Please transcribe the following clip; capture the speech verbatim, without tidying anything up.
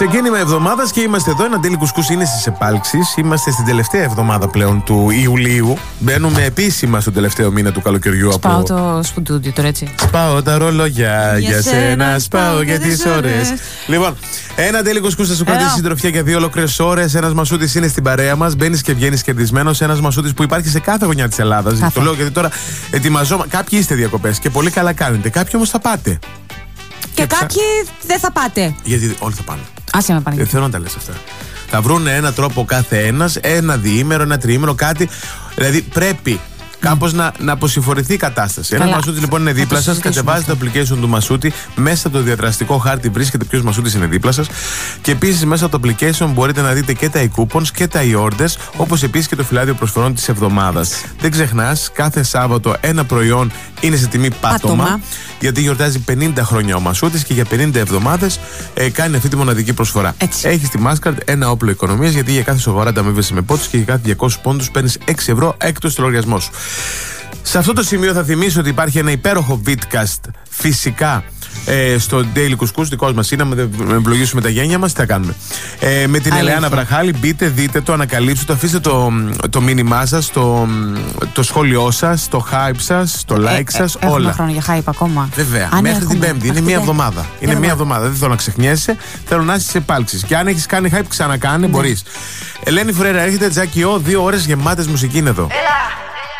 Ξεκίνημα εβδομάδα και είμαστε εδώ. Ένα Daily Κουσκούς είναι στις επάλξεις. Είμαστε στην τελευταία εβδομάδα πλέον του Ιουλίου. Μπαίνουμε επίσημα στον τελευταίο μήνα του καλοκαιριού. Σπάω από... το σπουντούδι τώρα, έτσι. Σπάω τα ρολόγια για, για σένα, σπάω για τις ώρες. ώρες. Λοιπόν, ένα Daily Κουσκούς θα σου κρατήσει συντροφιά για δύο ολόκληρες ώρες. Ένας Μασούτης είναι στην παρέα μας. Μπαίνεις και βγαίνεις κερδισμένος. Ένας Μασούτης που υπάρχει σε κάθε γωνιά της Ελλάδας. Το λέω γιατί τώρα ετοιμαζόμαστε. Κάποιοι είστε διακοπές και πολύ καλά κάνετε. Κάποιοι όμως θα πάτε. Και, και κάποιοι ψα... δεν θα πάτε. Γιατί όλοι θα πάνε. Άσε με πάνε. Δεν θέλω να τα λες αυτά. Θα βρουν έναν τρόπο κάθε ένας, ένα διήμερο, ένα τριήμερο, κάτι. Δηλαδή πρέπει κάπως να, να αποσυμφορηθεί η κατάσταση. Ένα Μασούτη λοιπόν είναι δίπλα σας. Κατεβάζετε το application του Μασούτη. Μέσα από το διαδραστικό χάρτη βρίσκεται ποιος Μασούτης είναι δίπλα σας. Και επίσης μέσα από το application μπορείτε να δείτε και τα e-coupons και τα e-orders. Όπως επίσης και το φυλάδιο προσφορών της εβδομάδας. Δεν ξεχνάς, κάθε Σάββατο ένα προϊόν είναι σε τιμή πάτωμα. πάτωμα. Γιατί γιορτάζει πενήντα χρόνια ο Μασούτης και για πενήντα εβδομάδες ε, κάνει αυτή τη μοναδική προσφορά. Έχει στη Mastercard ένα όπλο οικονομίας, γιατί για κάθε σοβαρά ανταμείβεσαι με πόντους και για κάθε διακόσιους πόντους παίρνεις έξι ευρώ έκτος στο λογαριασμό σου. Σε αυτό το σημείο θα θυμίσω ότι υπάρχει ένα υπέροχο vidcast φυσικά ε, στο Daily Κουσκούς, δικός μας είναι. Να ευλογήσουμε τα γένια μας, τι θα κάνουμε. Ε, με την Ελεάνα Βραχάλη, μπείτε, δείτε το, ανακαλύψτε το, αφήστε το, το μήνυμά σας, το, το σχόλιο σας, το hype σας, το like ε, σας, ε, όλα. Έχουμε χρόνο για hype ακόμα. Βέβαια, αν μέχρι έχουμε, την Πέμπτη. Είναι μία εβδομάδα. Είναι μία εβδομάδα. Δεν θέλω να ξεχνιέσαι, θέλω να είσαι σε επάλξεις. Και αν έχεις κάνει hype, ξανακάνε, ναι. Μπορείς. Ελένη Φρέρα, έρχεται Τζάκιο, δύο ώρες γεμάτες μουσική είναι εδώ. Έλα.